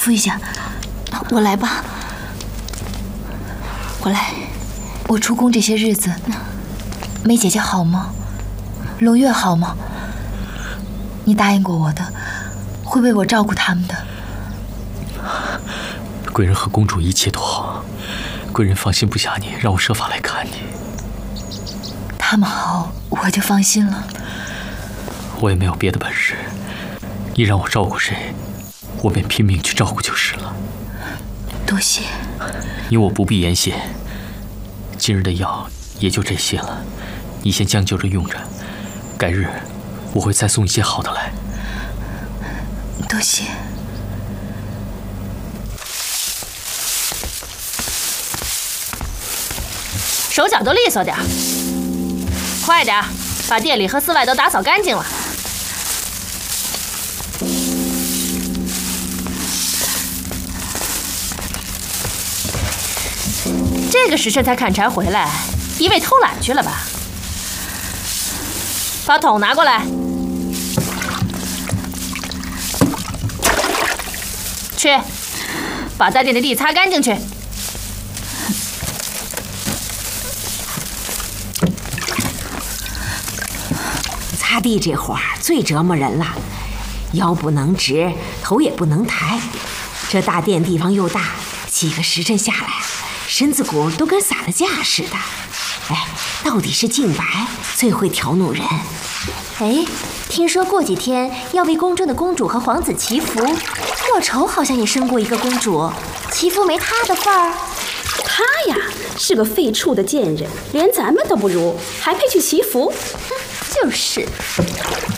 扶一下，我来吧。我来。我出宫这些日子，梅姐姐好吗？龙月好吗？你答应过我的，会为我照顾他们的。 贵人和公主一切都好，贵人放心不下你，让我设法来看你。 他们好，我就放心了。 我也没有别的本事，你让我照顾谁，我便拼命去照顾就是了。 多谢。 你我不必言谢，今日的药也就这些了，你先将就着用着，改日我会再送一些好的来。 多谢。 手脚都利索点，快点，把店里和寺外都打扫干净了。这个时辰才砍柴回来，一味偷懒去了吧？把桶拿过来。去，把大殿的地擦干净去。 擦地这活儿最折磨人了，腰不能直，头也不能抬。这大殿地方又大，几个时辰下来，身子骨都跟撒了架似的。哎，到底是净白最会调弄人。 哎，听说过几天要为宫中的公主和皇子祈福，莫愁好像也生过一个公主，祈福没她的份儿。 他呀，是个废畜的贱人，连咱们都不如，还配去祈福？ 就是。